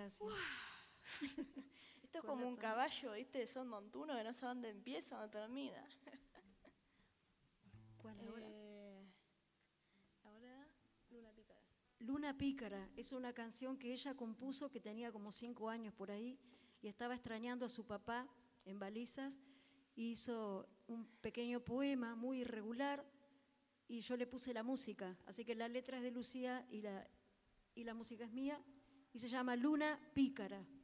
gracias. Esto es como un caballo, ¿viste? Son montunos que no saben dónde empieza, dónde termina. ¿Cuál ahora? Ahora, Luna Pícara. Luna Pícara es una canción que ella compuso que tenía como 5 años por ahí y estaba extrañando a su papá en Balizas. Hizo un pequeño poema muy irregular y yo le puse la música. Así que la letra es de Lucía y la música es mía y se llama Luna Pícara.